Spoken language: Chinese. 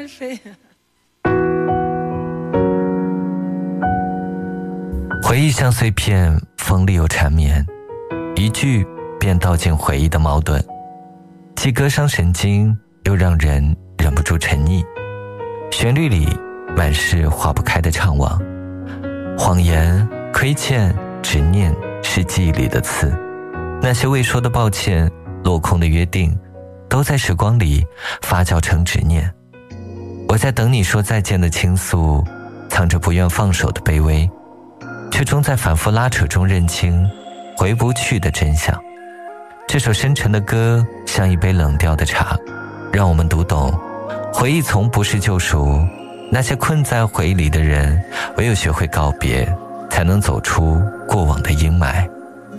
乱飞。 回忆像碎片，锋利又缠绵，一句便道尽回忆的矛盾，既割伤神经，又让人忍不住沉溺。旋律里满是化不开的怅惘，谎言、亏欠、执念是记忆里的刺，那些未说的抱歉、落空的约定，都在时光里发酵成执念。我在等你说再见的倾诉，藏着不愿放手的卑微，却终在反复拉扯中认清回不去的真相。这首深沉的歌像一杯冷掉的茶，让我们读懂回忆从不是救赎，那些困在回忆里的人，唯有学会告别，才能走出过往的阴霾。